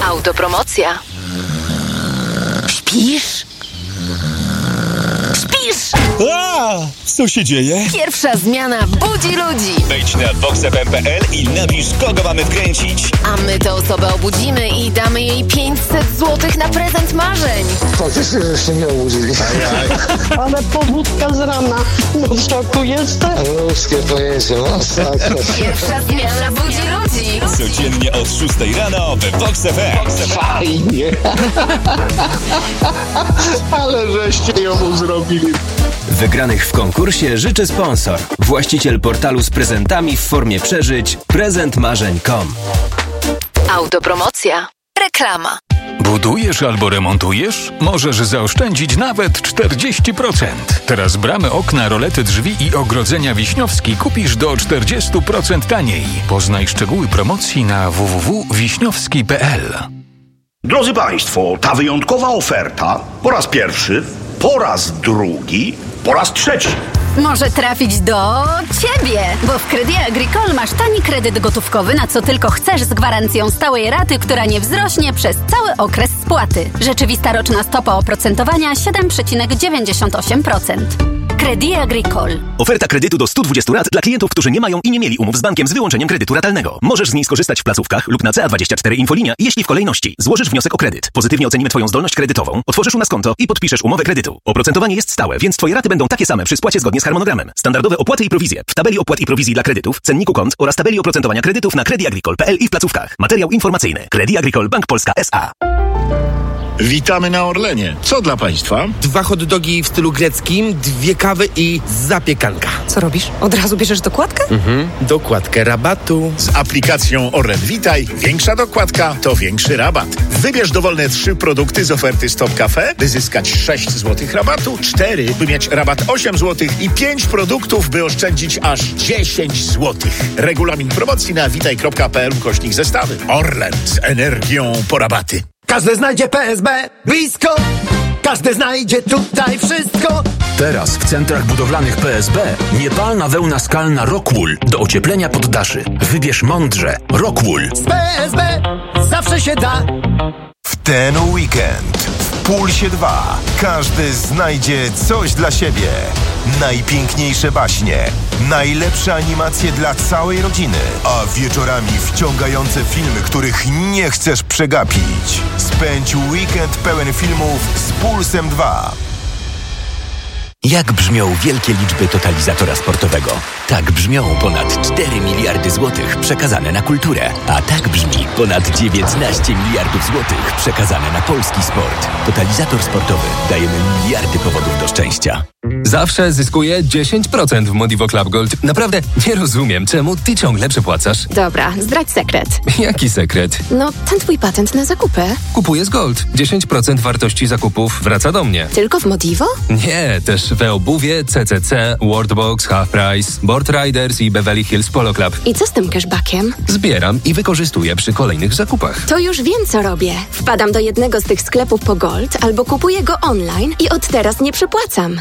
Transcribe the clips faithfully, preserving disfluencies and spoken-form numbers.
Autopromocja. Śpisz? Śpisz? A, co się dzieje? Pierwsza zmiana budzi ludzi. Wejdź na vox f m kropka p l i napisz, kogo mamy wkręcić. A my tę osobę obudzimy i damy jej pięćset złotych na prezent marzeń. Faktycznie, żeście mnie obudzili. Ale pobudka z rana. No w szoku jestem. Ruskie pojęcie, masakra. Pierwsza zmiana budzi ludzi. Codziennie od szóstej rano we Vox F M. Fajnie. Ale żeście ją zrobili. Wygranych w konkursie życzy sponsor. Właściciel portalu z prezentami w formie przeżyć prezent marzeń kropka com. Autopromocja. Reklama. Budujesz albo remontujesz? Możesz zaoszczędzić nawet czterdzieści procent. Teraz bramy, okna, rolety drzwi i ogrodzenia Wiśniowski kupisz do czterdzieści procent taniej. Poznaj szczegóły promocji na w w w kropka wiśniowski kropka p l. Drodzy Państwo, ta wyjątkowa oferta po raz pierwszy, po raz drugi, po raz trzeci. Może trafić do Ciebie, bo w Crédit Agricole masz tani kredyt gotówkowy, na co tylko chcesz, z gwarancją stałej raty, która nie wzrośnie przez cały okres spłaty. Rzeczywista roczna stopa oprocentowania siedem przecinek dziewięćdziesiąt osiem procent. Crédit Agricole. Oferta kredytu do stu dwudziestu rat dla klientów, którzy nie mają i nie mieli umów z bankiem z wyłączeniem kredytu ratalnego. Możesz z niej skorzystać w placówkach lub na C A dwadzieścia cztery Infolinia, jeśli w kolejności złożysz wniosek o kredyt. Pozytywnie ocenimy Twoją zdolność kredytową, otworzysz u nas konto i podpiszesz umowę kredytu. Oprocentowanie jest stałe, więc Twoje raty będą takie same przy spłacie zgodnie z harmonogramem. Standardowe opłaty i prowizje w tabeli opłat i prowizji dla kredytów, cenniku kont oraz tabeli oprocentowania kredytów na Crédit Agricole kropka p l i w placówkach. Materiał informacyjny. Crédit Agricole Bank Polska S A. Witamy na Orlenie. Co dla Państwa? Dwa hot dogi w stylu greckim, dwie kawy i zapiekanka. Co robisz? Od razu bierzesz dokładkę? Mhm. Dokładkę rabatu. Z aplikacją Orlen Witaj większa dokładka to większy rabat. Wybierz dowolne trzy produkty z oferty Stop Cafe, by zyskać sześć złotych rabatu, cztery, by mieć rabat osiem złotych i pięć produktów, by oszczędzić aż dziesięć złotych. Regulamin promocji na witaj kropka p l ukośnik zestawy. Orlen z energią po rabaty. Każdy znajdzie P S B blisko. Każdy znajdzie tutaj wszystko. Teraz w centrach budowlanych P S B niepalna wełna skalna Rockwool do ocieplenia poddaszy. Wybierz mądrze. Rockwool. Z P S B zawsze się da. W ten weekend w Pulsie dwa każdy znajdzie coś dla siebie. Najpiękniejsze baśnie, najlepsze animacje dla całej rodziny, a wieczorami wciągające filmy, których nie chcesz przegapić. Spędź weekend pełen filmów z Pulsem dwa. Jak brzmią wielkie liczby totalizatora sportowego? Tak brzmią ponad cztery miliardy złotych przekazane na kulturę. A tak brzmi ponad dziewiętnaście miliardów złotych przekazane na polski sport. Totalizator sportowy. Dajemy miliardy powodów do szczęścia. Zawsze zyskuję dziesięć procent w Modivo Club Gold. Naprawdę nie rozumiem, czemu ty ciągle przepłacasz. Dobra, zdradź sekret. Jaki sekret? No, ten twój patent na zakupy. Kupuję z Gold. dziesięć procent wartości zakupów wraca do mnie. Tylko w Modivo? Nie, też we obuwie, C C C, Worldbox, Half Price, Board Riders i Beverly Hills Polo Club. I co z tym cashbackiem? Zbieram i wykorzystuję przy kolejnych zakupach. To już wiem, co robię. Wpadam do jednego z tych sklepów po Gold albo kupuję go online i od teraz nie przepłacam.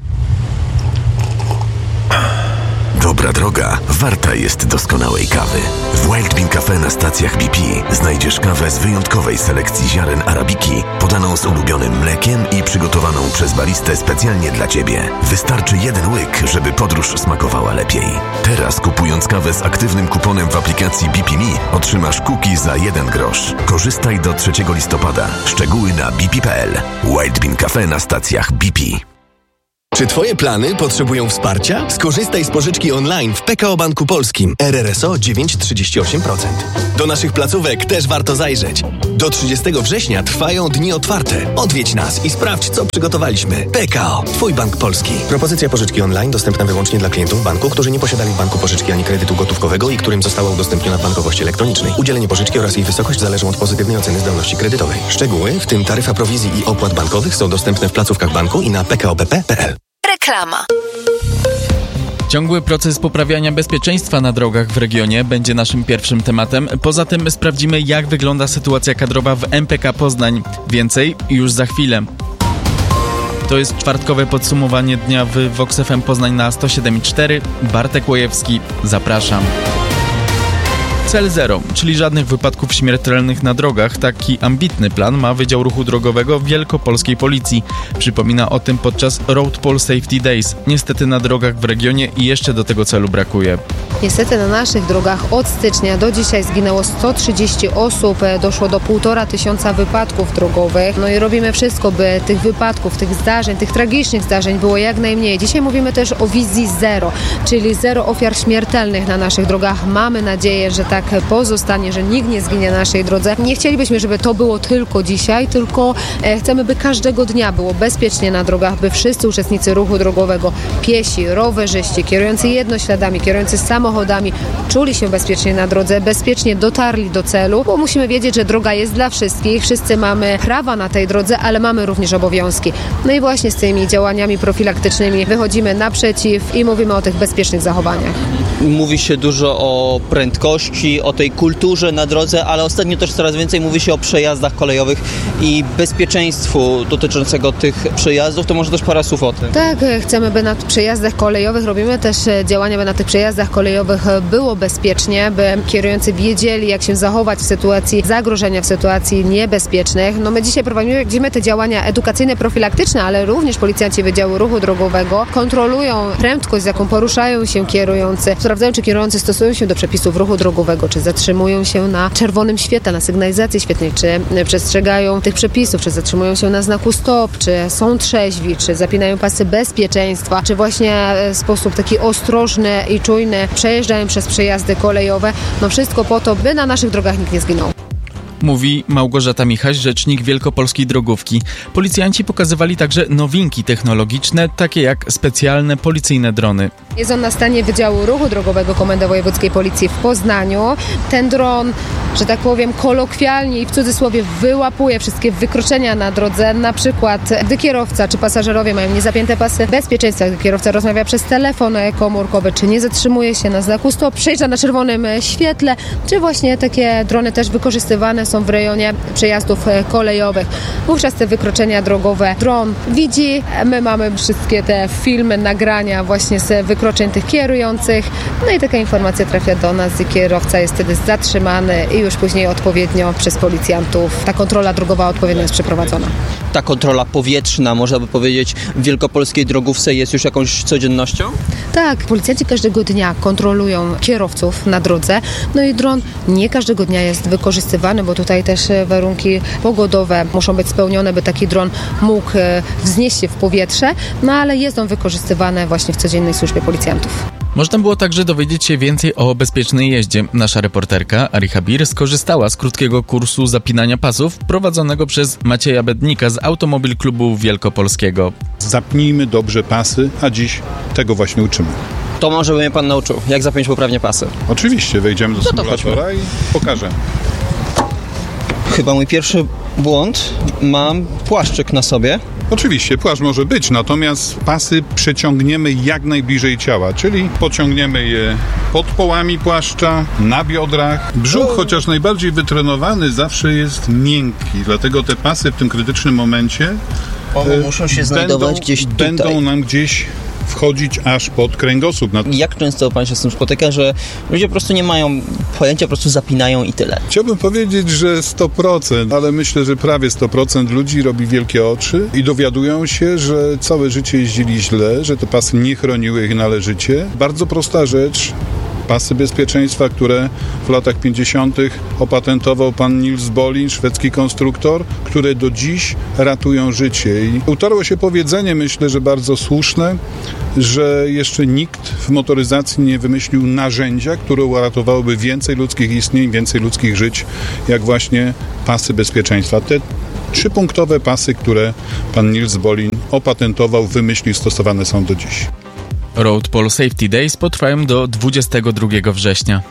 Dobra droga warta jest doskonałej kawy. W Wild Bean Cafe na stacjach B P znajdziesz kawę z wyjątkowej selekcji ziaren arabiki, podaną z ulubionym mlekiem i przygotowaną przez baristę specjalnie dla Ciebie. Wystarczy jeden łyk, żeby podróż smakowała lepiej. Teraz kupując kawę z aktywnym kuponem w aplikacji B P Me otrzymasz cookie za jeden grosz. Korzystaj do trzeciego listopada. Szczegóły na b p kropka p l. Wild Bean Cafe na stacjach B P. Czy Twoje plany potrzebują wsparcia? Skorzystaj z pożyczki online w P K O Banku Polskim. R R S O dziewięć przecinek trzydzieści osiem procent. Do naszych placówek też warto zajrzeć. Do trzydziestego września trwają dni otwarte. Odwiedź nas i sprawdź, co przygotowaliśmy. P K O. Twój bank polski. Propozycja pożyczki online dostępna wyłącznie dla klientów banku, którzy nie posiadali w banku pożyczki ani kredytu gotówkowego i którym została udostępniona w bankowości elektronicznej. Udzielenie pożyczki oraz jej wysokość zależą od pozytywnej oceny zdolności kredytowej. Szczegóły, w tym taryfa prowizji i opłat bankowych, są dostępne w placówkach banku i na p k o b p kropka p l. Reklama. Ciągły proces poprawiania bezpieczeństwa na drogach w regionie będzie naszym pierwszym tematem. Poza tym sprawdzimy, jak wygląda sytuacja kadrowa w M P K Poznań. Więcej już za chwilę. To jest czwartkowe podsumowanie dnia w Vox F M Poznań na sto siedem i cztery. Bartek Łojewski, zapraszam. Cel zero, czyli żadnych wypadków śmiertelnych na drogach. Taki ambitny plan ma Wydział Ruchu Drogowego Wielkopolskiej Policji. Przypomina o tym podczas Road Pol Safety Days. Niestety na drogach w regionie i jeszcze do tego celu brakuje. Niestety na naszych drogach od stycznia do dzisiaj zginęło sto trzydzieści osób, doszło do półtora tysiąca wypadków drogowych. No i robimy wszystko, by tych wypadków, tych zdarzeń, tych tragicznych zdarzeń było jak najmniej. Dzisiaj mówimy też o wizji zero, czyli zero ofiar śmiertelnych na naszych drogach. Mamy nadzieję, że tak pozostanie, że nikt nie zginie na naszej drodze. Nie chcielibyśmy, żeby to było tylko dzisiaj, tylko chcemy, by każdego dnia było bezpiecznie na drogach, by wszyscy uczestnicy ruchu drogowego, piesi, rowerzyści, kierujący jednośladami, kierujący samochodami, czuli się bezpiecznie na drodze, bezpiecznie dotarli do celu, bo musimy wiedzieć, że droga jest dla wszystkich, wszyscy mamy prawa na tej drodze, ale mamy również obowiązki. No i właśnie z tymi działaniami profilaktycznymi wychodzimy naprzeciw i mówimy o tych bezpiecznych zachowaniach. Mówi się dużo o prędkości, o tej kulturze na drodze, ale ostatnio też coraz więcej mówi się o przejazdach kolejowych i bezpieczeństwu dotyczącego tych przejazdów. To może też parę słów o tym. Tak, chcemy, by na przejazdach kolejowych, robimy też działania, by na tych przejazdach kolejowych było bezpiecznie, by kierujący wiedzieli, jak się zachować w sytuacji zagrożenia, w sytuacji niebezpiecznych. No my dzisiaj prowadzimy te działania edukacyjne, profilaktyczne, ale również policjanci Wydziału Ruchu Drogowego kontrolują prędkość, z jaką poruszają się kierujący. Sprawdzają, czy kierujący stosują się do przepisów ruchu drogowego, czy zatrzymują się na czerwonym świetle, na sygnalizacji świetlnej, czy przestrzegają tych przepisów, czy zatrzymują się na znaku stop, czy są trzeźwi, czy zapinają pasy bezpieczeństwa, czy właśnie w sposób taki ostrożny i czujny przejeżdżają przez przejazdy kolejowe. No wszystko po to, by na naszych drogach nikt nie zginął. Mówi Małgorzata Michaś, rzecznik Wielkopolskiej Drogówki. Policjanci pokazywali także nowinki technologiczne, takie jak specjalne policyjne drony. Jest on na stanie Wydziału Ruchu Drogowego Komendy Wojewódzkiej Policji w Poznaniu. Ten dron, że tak powiem, kolokwialnie i w cudzysłowie wyłapuje wszystkie wykroczenia na drodze. Na przykład, gdy kierowca czy pasażerowie mają niezapięte pasy bezpieczeństwa, gdy kierowca rozmawia przez telefon komórkowy, czy nie zatrzymuje się na znaku stop, przejeżdża na czerwonym świetle, czy właśnie takie drony też wykorzystywane są w rejonie przejazdów kolejowych. Wówczas te wykroczenia drogowe dron widzi. My mamy wszystkie te filmy, nagrania właśnie z wykroczeń tych kierujących. No i taka informacja trafia do nas i kierowca jest wtedy zatrzymany i już później odpowiednio przez policjantów ta kontrola drogowa odpowiednio jest przeprowadzona. Ta kontrola powietrzna, można by powiedzieć, w wielkopolskiej drogówce jest już jakąś codziennością? Tak, policjanci każdego dnia kontrolują kierowców na drodze. No i dron nie każdego dnia jest wykorzystywany, bo tutaj też warunki pogodowe muszą być spełnione, by taki dron mógł wznieść się w powietrze, no ale jest on wykorzystywany właśnie w codziennej służbie policjantów. Można było także dowiedzieć się więcej o bezpiecznej jeździe. Nasza reporterka Aricha Bir skorzystała z krótkiego kursu zapinania pasów prowadzonego przez Macieja Bednika z Automobil Klubu Wielkopolskiego. Zapnijmy dobrze pasy, a dziś tego właśnie uczymy. To może by mnie pan nauczył, jak zapiąć poprawnie pasy. Oczywiście, wejdziemy do no symulatora i pokażę. Chyba mój pierwszy błąd. Mam płaszczyk na sobie. Oczywiście, płaszcz może być, natomiast pasy przeciągniemy jak najbliżej ciała, czyli pociągniemy je pod połami płaszcza, na biodrach. Brzuch, chociaż najbardziej wytrenowany, zawsze jest miękki, dlatego te pasy w tym krytycznym momencie o, muszą się znajdować będą, gdzieś tutaj. Będą nam gdzieś wchodzić aż pod kręgosłup. Jak często pan się z tym spotyka, że ludzie po prostu nie mają pojęcia, po prostu zapinają i tyle? Chciałbym powiedzieć, że sto procent, ale myślę, że prawie sto procent ludzi robi wielkie oczy i dowiadują się, że całe życie jeździli źle, że te pasy nie chroniły ich należycie. Bardzo prosta rzecz. Pasy bezpieczeństwa, które w latach pięćdziesiątych opatentował pan Nils Bolin, szwedzki konstruktor, które do dziś ratują życie. I utarło się powiedzenie, myślę, że bardzo słuszne, że jeszcze nikt w motoryzacji nie wymyślił narzędzia, które uratowałyby więcej ludzkich istnień, więcej ludzkich żyć, jak właśnie pasy bezpieczeństwa. Te trzypunktowe pasy, które pan Nils Bolin opatentował, wymyślił, stosowane są do dziś. Road Pol Safety Days potrwają do dwudziestego drugiego września.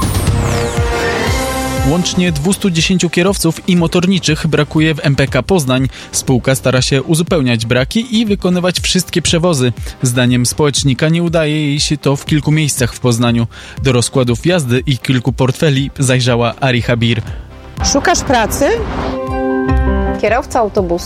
Łącznie dwieście dziesięć kierowców i motorniczych brakuje w M P K Poznań. Spółka stara się uzupełniać braki i wykonywać wszystkie przewozy. Zdaniem społecznika nie udaje jej się to w kilku miejscach w Poznaniu. Do rozkładów jazdy i kilku portfeli zajrzała Aricha Bir. Szukasz pracy? Kierowca autobusu?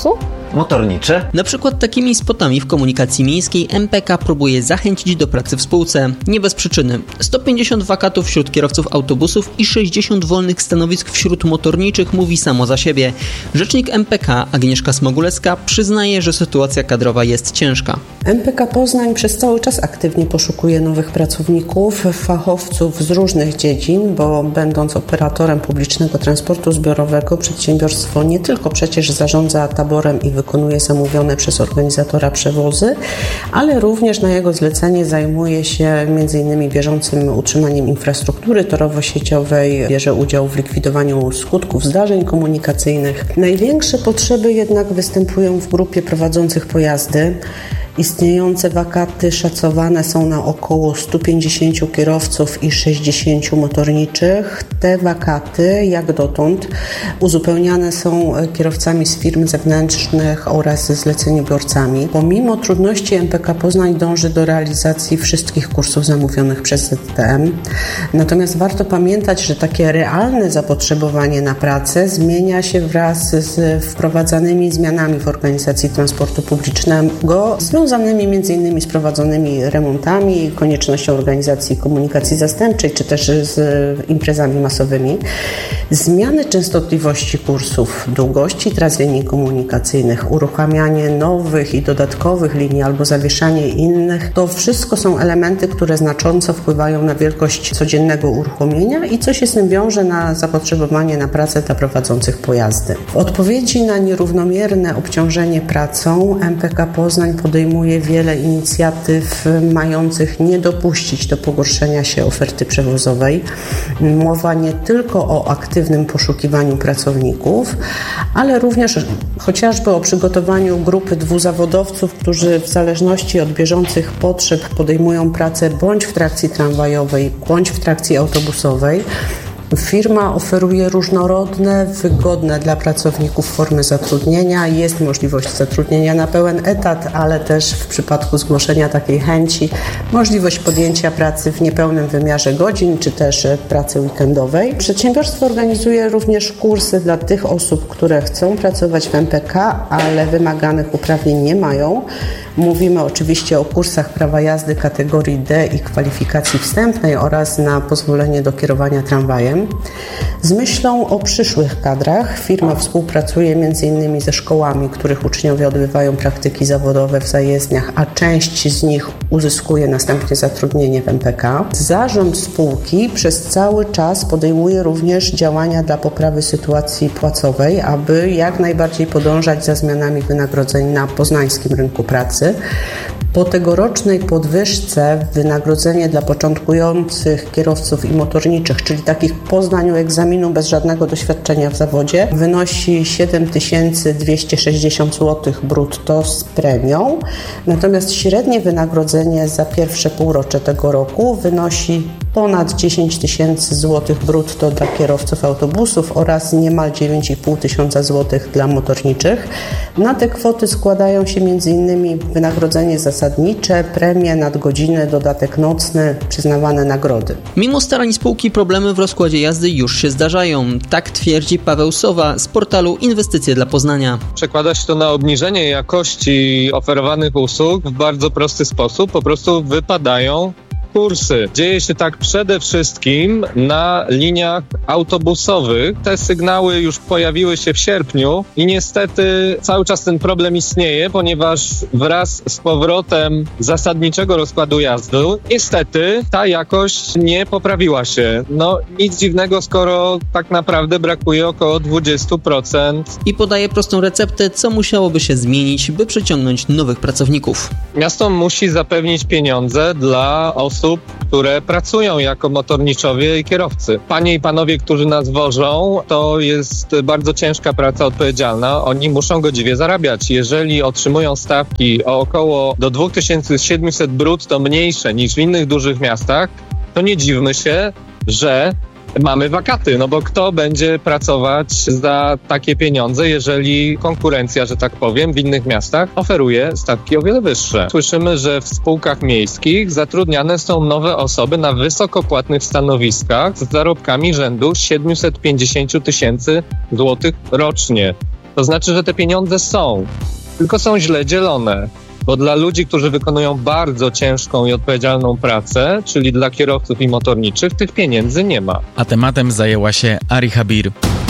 motornicze? Na przykład takimi spotami w komunikacji miejskiej M P K próbuje zachęcić do pracy w spółce. Nie bez przyczyny. sto pięćdziesiąt wakatów wśród kierowców autobusów i sześćdziesiąt wolnych stanowisk wśród motorniczych mówi samo za siebie. Rzecznik M P K Agnieszka Smogulewska przyznaje, że sytuacja kadrowa jest ciężka. M P K Poznań przez cały czas aktywnie poszukuje nowych pracowników, fachowców z różnych dziedzin, bo będąc operatorem publicznego transportu zbiorowego, przedsiębiorstwo nie tylko przecież zarządza taborem i wykonuje zamówione przez organizatora przewozy, ale również na jego zlecenie zajmuje się m.in. bieżącym utrzymaniem infrastruktury torowo-sieciowej, bierze udział w likwidowaniu skutków zdarzeń komunikacyjnych. Największe potrzeby jednak występują w grupie prowadzących pojazdy. Istniejące wakaty szacowane są na około stu pięćdziesięciu kierowców i sześćdziesięciu motorniczych. Te wakaty, jak dotąd, uzupełniane są kierowcami z firm zewnętrznych oraz zleceniobiorcami. Pomimo trudności M P K Poznań dąży do realizacji wszystkich kursów zamówionych przez Z T M. Natomiast warto pamiętać, że takie realne zapotrzebowanie na pracę zmienia się wraz z wprowadzanymi zmianami w organizacji transportu publicznego, związanymi m.in. z prowadzonymi remontami, koniecznością organizacji komunikacji zastępczej, czy też z imprezami masowymi. Zmiany częstotliwości kursów, długości tras linii komunikacyjnych, uruchamianie nowych i dodatkowych linii albo zawieszanie innych, to wszystko są elementy, które znacząco wpływają na wielkość codziennego uruchomienia i co się z tym wiąże na zapotrzebowanie na pracę dla prowadzących pojazdy. W odpowiedzi na nierównomierne obciążenie pracą M P K Poznań podejmuje wiele inicjatyw mających nie dopuścić do pogorszenia się oferty przewozowej. Mowa nie tylko o aktywnym poszukiwaniu pracowników, ale również chociażby o przygotowaniu grupy dwuzawodowców, którzy w zależności od bieżących potrzeb podejmują pracę bądź w trakcji tramwajowej, bądź w trakcji autobusowej. Firma oferuje różnorodne, wygodne dla pracowników formy zatrudnienia. Jest możliwość zatrudnienia na pełen etat, ale też w przypadku zgłoszenia takiej chęci możliwość podjęcia pracy w niepełnym wymiarze godzin, czy też pracy weekendowej. Przedsiębiorstwo organizuje również kursy dla tych osób, które chcą pracować w M P K, ale wymaganych uprawnień nie mają. Mówimy oczywiście o kursach prawa jazdy kategorii D i kwalifikacji wstępnej oraz na pozwolenie do kierowania tramwajem. Z myślą o przyszłych kadrach firma współpracuje m.in. ze szkołami, których uczniowie odbywają praktyki zawodowe w zajezdniach, a część z nich uzyskuje następnie zatrudnienie w M P K. Zarząd spółki przez cały czas podejmuje również działania dla poprawy sytuacji płacowej, aby jak najbardziej podążać za zmianami wynagrodzeń na poznańskim rynku pracy. Po tegorocznej podwyżce wynagrodzenie dla początkujących kierowców i motorniczych, czyli takich po zdaniu egzaminu bez żadnego doświadczenia w zawodzie, wynosi siedem tysięcy dwieście sześćdziesiąt złotych brutto z premią. Natomiast średnie wynagrodzenie za pierwsze półrocze tego roku wynosi ponad dziesięć tysięcy złotych brutto dla kierowców autobusów oraz niemal dziewięć i pół tysiąca złotych dla motorniczych. Na te kwoty składają się m.in. wynagrodzenie zasadnicze, premie, nadgodziny, dodatek nocny, przyznawane nagrody. Mimo starań spółki problemy w rozkładzie jazdy już się zdarzają. Tak twierdzi Paweł Sowa z portalu Inwestycje dla Poznania. Przekłada się to na obniżenie jakości oferowanych usług w bardzo prosty sposób. Po prostu wypadają kursy. Dzieje się tak przede wszystkim na liniach autobusowych. Te sygnały już pojawiły się w sierpniu i niestety cały czas ten problem istnieje, ponieważ wraz z powrotem zasadniczego rozkładu jazdy niestety ta jakość nie poprawiła się. No nic dziwnego, skoro tak naprawdę brakuje około dwadzieścia procent. I podaje prostą receptę, co musiałoby się zmienić, by przyciągnąć nowych pracowników. Miasto musi zapewnić pieniądze dla osób, które pracują jako motorniczowie i kierowcy. Panie i panowie, którzy nas wożą, to jest bardzo ciężka praca odpowiedzialna. Oni muszą godziwie zarabiać. Jeżeli otrzymują stawki o około do dwa tysiące siedemset brutto mniejsze niż w innych dużych miastach, to nie dziwmy się, że mamy wakaty, no bo kto będzie pracować za takie pieniądze, jeżeli konkurencja, że tak powiem, w innych miastach oferuje stawki o wiele wyższe. Słyszymy, że w spółkach miejskich zatrudniane są nowe osoby na wysokopłatnych stanowiskach z zarobkami rzędu siedemset pięćdziesiąt tysięcy złotych rocznie. To znaczy, że te pieniądze są. tylko są źle dzielone. Bo dla ludzi, którzy wykonują bardzo ciężką i odpowiedzialną pracę, czyli dla kierowców i motorniczych, tych pieniędzy nie ma. A tematem zajęła się Ari Habir.